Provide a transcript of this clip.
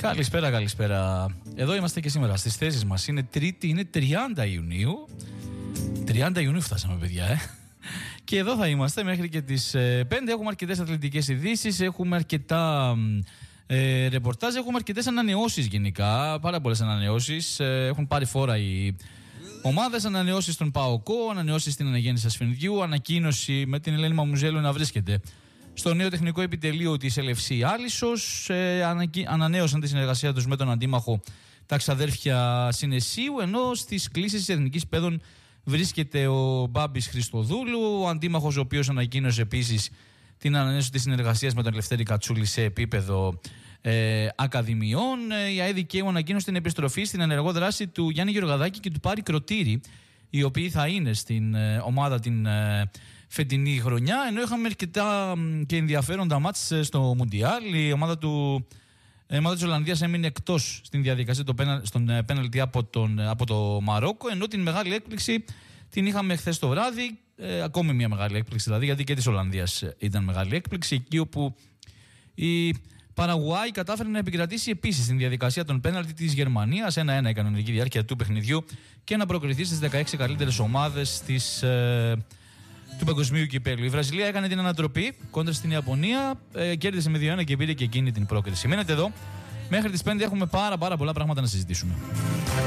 Καλησπέρα, καλησπέρα. Εδώ είμαστε και σήμερα στις θέσεις μας. Είναι Τρίτη, είναι 30 Ιουνίου. 30 Ιουνίου φτάσαμε, παιδιά, Και εδώ θα είμαστε μέχρι και τις 5. Έχουμε αρκετές αθλητικές ειδήσεις, έχουμε αρκετά ρεπορτάζ, έχουμε αρκετές ανανεώσεις γενικά. Πάρα πολλές ανανεώσεις. Έχουν πάρει φόρα οι ομάδες, ανανεώσεις στον ΠΑΟΚΟ, ανανεώσεις στην αναγέννηση Ασφενδιού, ανακοίνωση με την Ελένη Μαμουζέλου να βρίσκεται στο νέο τεχνικό επιτελείο της Ελευσή Άλυσσος. Ανανέωσαν τη συνεργασία τους με τον αντίμαχο τα ξαδέρφια Συνεσίου, ενώ στις κλήσεις της Εθνικής Παιδών βρίσκεται ο Μπάμπης Χριστοδούλου, ο αντίμαχος ο οποίος ανακοίνωσε επίσης την ανανέωση της συνεργασίας με τον Λευτέρη Κατσούλη σε επίπεδο ακαδημιών. Η ΑΕΔ ανακοίνωσε την επιστροφή στην ενεργό δράση του Γιάννη Γεωργαδάκη και του Πάρη Κροτήρη, οι οποίοι θα είναι στην ομάδα την φετινή χρονιά, ενώ είχαμε αρκετά και ενδιαφέροντα μάτς στο Μουντιάλ. Η ομάδα της Ολλανδίας έμεινε εκτός στην διαδικασία στον πέναλτι από το Μαρόκο, ενώ την μεγάλη έκπληξη την είχαμε χθες το βράδυ. Ακόμη μια μεγάλη έκπληξη δηλαδή, γιατί και της Ολλανδίας ήταν μεγάλη έκπληξη, εκεί όπου η Παραγουάη κατάφερε να επικρατήσει επίσης στην διαδικασία των πέναλτι της Γερμανίας. 1-1 η κανονική διάρκεια του παιχνιδιού και να προκριθεί στις 16 καλύτερες ομάδες του παγκοσμίου κυπέλλου. Η Βραζιλία έκανε την ανατροπή κόντρα στην Ιαπωνία, κέρδισε με 2-1 και πήρε και εκείνη την πρόκριση. Μείνετε εδώ. Μέχρι τις 5 έχουμε πάρα πολλά πράγματα να συζητήσουμε.